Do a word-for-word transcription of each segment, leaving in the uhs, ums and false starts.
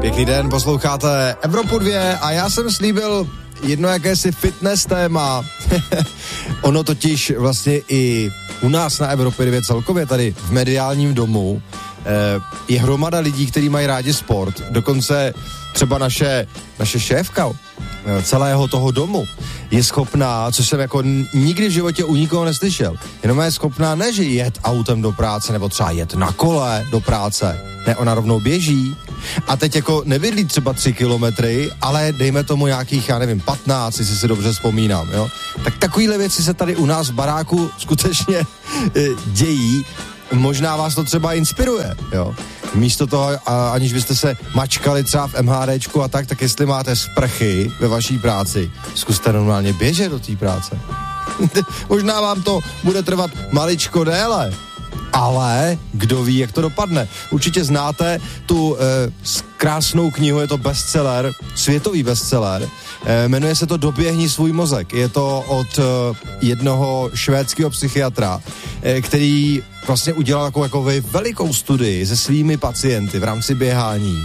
Pěkný den, posloucháte Evropu dva a já jsem slíbil jedno jakési fitness téma. Ono totiž vlastně i u nás na Evropě dva celkově tady v mediálním domu je hromada lidí, kteří mají rádi sport. Dokonce třeba naše, naše šéfka celého toho domu je schopná, což jsem jako nikdy v životě u nikoho neslyšel, jenom je schopná ne, že jet autem do práce, nebo třeba jet na kole do práce. Ne, ona rovnou běží a teď jako nebydlí třeba tři kilometry, ale dejme tomu nějakých, já nevím, patnáct, jestli si dobře vzpomínám, jo. Tak takovýhle věci se tady u nás v baráku skutečně e, dějí. Možná vás to třeba inspiruje, jo. Místo toho, a, aniž byste se mačkali třeba v MHDčku a tak, tak jestli máte sprchy ve vaší práci, zkuste normálně běžet do té práce. Možná vám to bude trvat maličko déle, ale kdo ví, jak to dopadne. Určitě znáte tu e, krásnou knihu, je to bestseller, světový bestseller, e, jmenuje se to Doběhni svůj mozek. Je to od e, jednoho švédského psychiatra, e, který vlastně udělal takovou jako velikou studii se svými pacienty v rámci běhání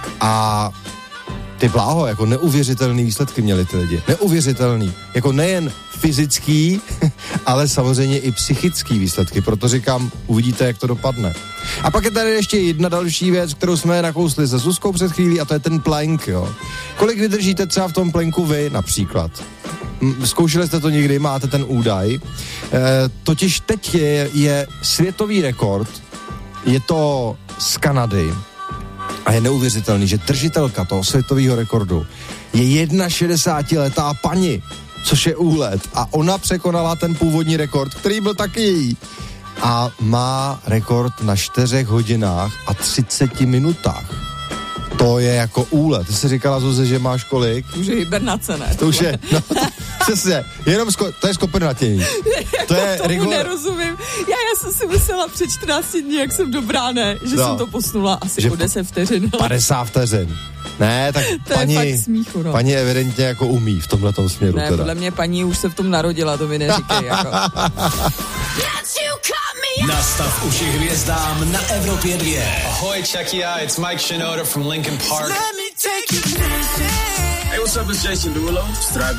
a ty bláho, jako neuvěřitelný výsledky měli ty lidi. Neuvěřitelný. Jako nejen fyzický, ale samozřejmě i psychický výsledky. Proto říkám, uvidíte, jak to dopadne. A pak je tady ještě jedna další věc, kterou jsme nakousli se Zuzkou před chvílí, a to je ten plank, jo. Kolik vydržíte třeba v tom planku vy, například? Zkoušeli jste to někdy, máte ten údaj. E, totiž teď je, je světový rekord, je to z Kanady, a je neuvěřitelný, že držitelka toho světového rekordu je šedesátiletá paní, což je úlet. A ona překonala ten původní rekord, který byl taky její. A má rekord na čtyřech hodinách a třiceti minutách. To je jako úlet. Ty jsi říkala, Zuzi, že máš kolik? Už je hibernace, ne? To už je, no to, přesně, jenom sko, to je skoprnatění. To je tomu rigor... nerozumím. Já, já jsem si myslela před čtrnácti dní, jak jsem dobrá, ne? Že no, jsem to posunula asi že o deset vteřin. padesát vteřin. Ne, tak to paní, je fakt smíchu, no. Paní evidentně jako umí v tomhletom směru. Ne, teda. Podle mě paní už se v tom narodila, to mi neříkej, jako. Nastav uši hvězdám na Evropě dva. Ahoy, check it out, it's Mike Shinoda from Linkin Park. Let me take you. Hey, what's up, it's Jason Derulo.